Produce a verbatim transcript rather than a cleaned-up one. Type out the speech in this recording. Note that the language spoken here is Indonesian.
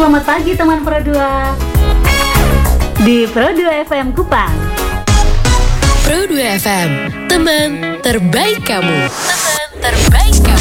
Selamat pagi teman Pro dua di Pro dua F M Kupang. Pro dua F M, teman terbaik kamu. Teman terbaik kamu.